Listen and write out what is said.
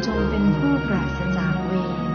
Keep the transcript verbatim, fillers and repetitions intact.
จงเป็นผู้ปราศจากเวร